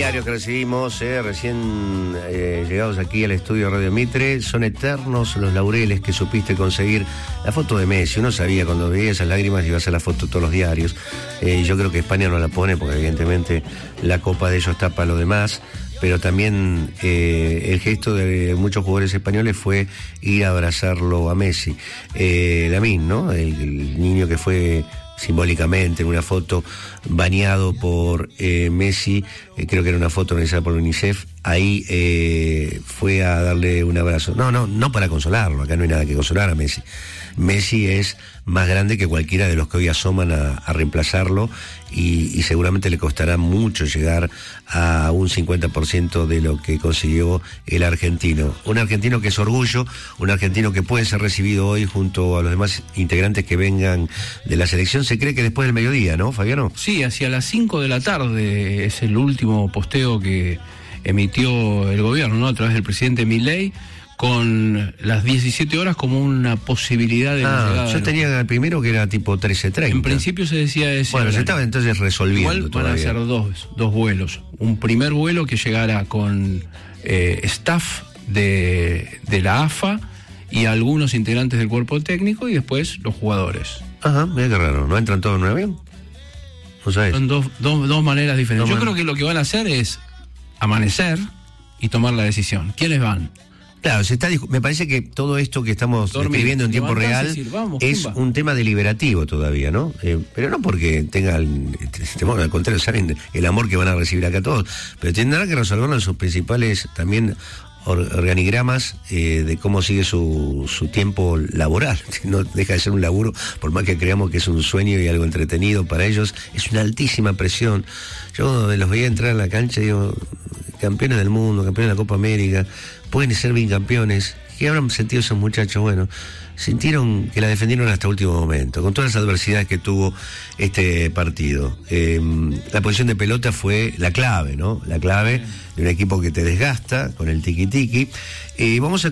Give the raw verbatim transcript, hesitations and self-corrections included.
diarios que recibimos, eh, recién eh, llegados aquí al estudio Radio Mitre, son eternos los laureles que supiste conseguir. La foto de Messi, uno sabía cuando veía esas lágrimas iba a hacer la foto todos los diarios. Eh, yo creo que España no la pone porque evidentemente la copa de ellos tapa lo demás, pero también eh, el gesto de muchos jugadores españoles fue ir a abrazarlo a Messi. Eh, Lamine, ¿no? El, el niño que fue simbólicamente en una foto bañado por eh, Messi, eh, creo que era una foto realizada por UNICEF, ahí eh, fue a darle un abrazo. No, no, no para consolarlo, acá no hay nada que consolar a Messi. Messi es más grande que cualquiera de los que hoy asoman a, a reemplazarlo y, y seguramente le costará mucho llegar a un cincuenta por ciento de lo que consiguió el argentino. Un argentino que es orgullo, un argentino que puede ser recibido hoy junto a los demás integrantes que vengan de la selección. Se cree que después del mediodía, ¿no, Fabiano? Sí, hacia las cinco de la tarde es el último posteo que emitió el gobierno, ¿no? A través del presidente Milei, con las diecisiete horas como una posibilidad de ah, llegada. Yo tenía el primero que era tipo trece treinta. En principio se decía ese. Bueno, se estaba entonces resolviendo. Igual van todavía. a ser dos, dos vuelos. Un primer vuelo que llegara con eh, staff de, de la A F A y algunos integrantes del cuerpo técnico y después los jugadores. Ajá, mira qué raro. ¿No entran todos en un avión? ¿No sabes? Son dos, dos, dos maneras diferentes. Dos Yo man... creo que lo que van a hacer es amanecer y tomar la decisión. ¿Quiénes van? Claro, se está, me parece que todo esto que estamos Dormir, describiendo en tiempo real decir, vamos, es un tema deliberativo todavía, ¿no? Eh, pero no porque tengan, bueno, al contrario, saben el amor que van a recibir acá todos, pero tendrán que resolverlo en sus principales también organigramas eh, de cómo sigue su, su tiempo laboral. No deja de ser un laburo, por más que creamos que es un sueño y algo entretenido para ellos, es una altísima presión. Yo los veía entrar a la cancha y digo, campeones del mundo, campeones de la Copa América, pueden ser bicampeones. ¿Qué habrán sentido esos muchachos? Bueno, sintieron que la defendieron hasta el último momento, con todas las adversidades que tuvo este partido. Eh, la posición de pelota fue la clave, ¿no? La clave de un equipo que te desgasta con el tiki-tiki. Eh, vamos a